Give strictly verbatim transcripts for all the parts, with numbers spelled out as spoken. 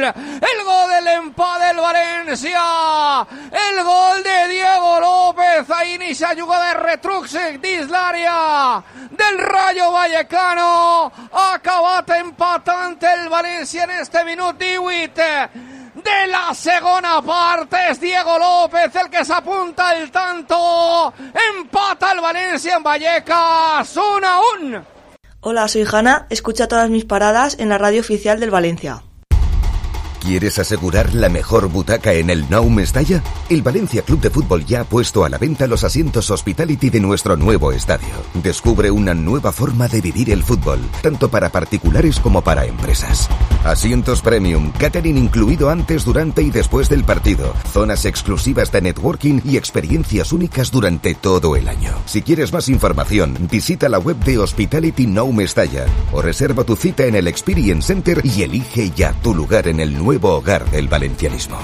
gol, el gol del empate del Valencia, el gol de Diego López, ahí inicia jugada de retruxe dins l'àrea del Rayo Vallecano, acabat empatant el Valencia en este minut divuit de la segunda parte. Es Diego López el que se apunta el tanto, empata el Valencia en Vallecas, uno a uno. Hola, soy Hanna, escucha todas mis paradas en la radio oficial del Valencia. ¿Quieres asegurar la mejor butaca en el Nou Mestalla? El Valencia Club de Fútbol ya ha puesto a la venta los asientos Hospitality de nuestro nuevo estadio. Descubre una nueva forma de vivir el fútbol, tanto para particulares como para empresas. Asientos premium, catering incluido antes, durante y después del partido, zonas exclusivas de networking y experiencias únicas durante todo el año. Si quieres más información, visita la web de Hospitality Nou Mestalla o reserva tu cita en el Experience Center y elige ya tu lugar en el nuevo Nuevo hogar del valencianismo.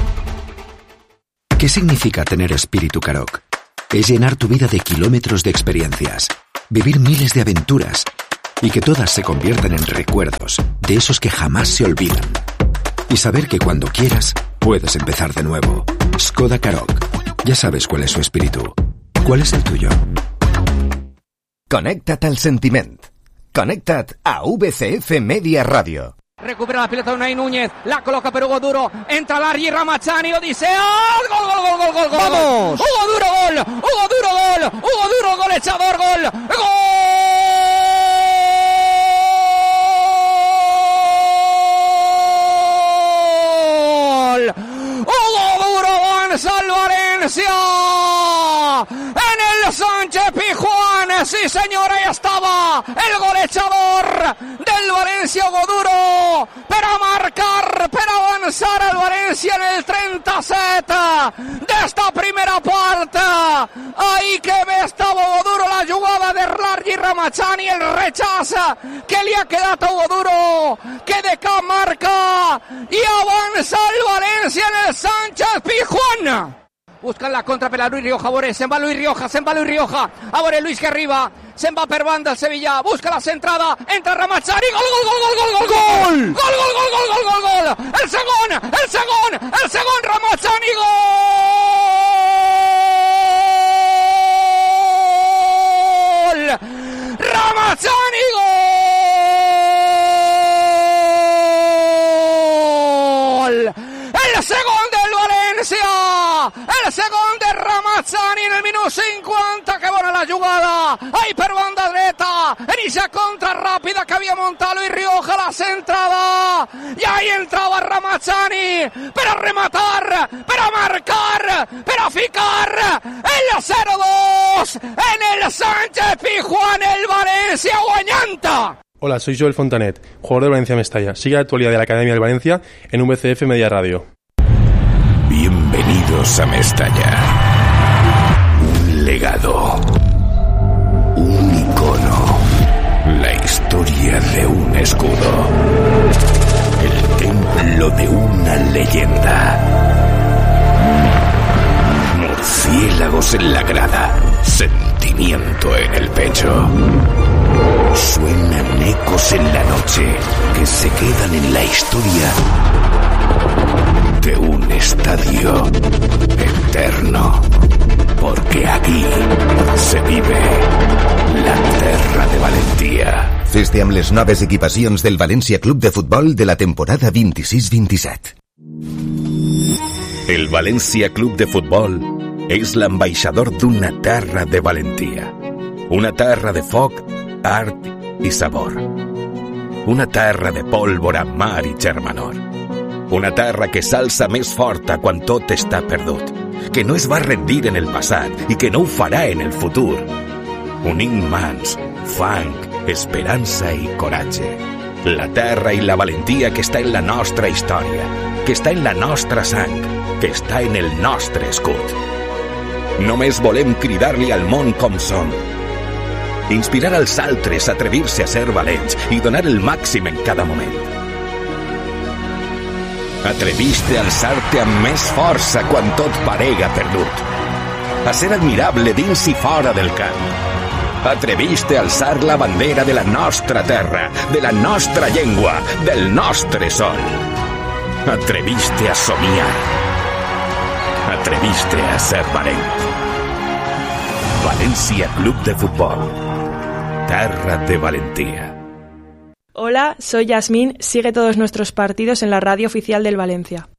¿Qué significa tener espíritu Karoq? Es llenar tu vida de kilómetros de experiencias, vivir miles de aventuras y que todas se conviertan en recuerdos de esos que jamás se olvidan. Y saber que cuando quieras puedes empezar de nuevo. Skoda Karoq. Ya sabes cuál es su espíritu. ¿Cuál es el tuyo? Connecta't al sentiment. Connecta't a V C F Media Radio. Recupera la pelota Unai Núñez, la coloca per Hugo Duro, entra Larry Ramazzani, lo dice, ¡oh! ¡Gol, gol, gol, gol, gol, gol! ¡Vamos! ¡Hugo Duro, gol! ¡Hugo Duro, gol! ¡Hugo Duro, golechador, gol! ¡Gol! ¡Hugo Duro avanza al Valencia! En el Sánchez Pizjuán, sí señora, ya estaba el golechador del Valencia, Hugo Duro, per a marcar, per a avanzar al Valencia en el treinta-set de esta primera parte. Ahí que ve estaba Hugo Duro, la jugada de Larry Ramazzani, el rechazo que le ha quedado a Hugo Duro, que de acá marca y avanza el Valencia en el Sánchez Pizjuán. Buscan la contra per la Luis Rioja, Bore, se'n va Luis Rioja, se'n va Luis Rioja, a veure Luis que arriba, se'n va per banda el Sevilla, busca la centrada, entra Ramazzani, gol, gol, gol, gol, gol, gol, gol, gol, gol, gol, gol, gol, gol, gol, gol, el segon, el segon, el segon, Ramazzani, gol, Ramazzani, gol, el segon del Valencia, el segon de Ramazzani en el minut cinquanta, que bona la jugada, ahí per banda dreta, inicia contra ràpida que havia muntat Luis Rioja, la centrada, y ahí entrava Ramazzani per a rematar, per a marcar, per a ficar el cero dos en el Sánchez Pizjuán, el Valencia guanyant. Hola, soy Joel Fontanet, jugador de Valencia Mestalla. Sigue la actualidad de la Academia del Valencia en V C F Media Radio. Bienvenidos a Mestalla. Un legado. Un icono. La historia de un escudo. El templo de una leyenda. Murciélagos en la grada. Sentimiento en el pecho. Suenan ecos en la noche que se quedan en la historia de un estadio eterno, porque aquí se vive la terra de Valentia. Fes-te amb les noves equipacions del València Club de Futbol de la temporada vint-i-sis vint-i-set. El València Club de Futbol és l'ambaixador d'una terra de valentia. Una terra de foc, art i sabor. Una terra de pólvora, mar i germanor. Una terra que s'alça més forta quan tot està perdut, que no es va rendir en el passat i que no ho farà en el futur. Unint mans, fang, esperança i coratge. La terra i la valentia que està en la nostra història, que està en la nostra sang, que està en el nostre escut. Només volem cridar-li al món com som. Inspirar als altres a atrevir-se a ser valents i donar el màxim en cada moment. Atreviste a alçar-te amb més força quan tot parega perdut. A ser admirable dins i fora del camp. Atreviste a alçar la bandera de la nostra terra, de la nostra llengua, del nostre sol. Atreviste a soñar. Atreviste a ser valiente. Valencia Club de Fútbol. Terra de valentía. Hola, soy Yasmín. Sigue todos nuestros partidos en la radio oficial del Valencia.